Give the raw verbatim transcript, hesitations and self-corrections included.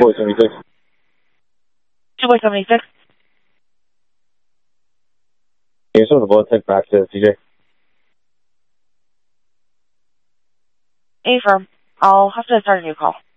Boy seventy-six. two boy seventy-six. Yeah, so the bullet tech back to C J. A firm. I'll have to start a new call.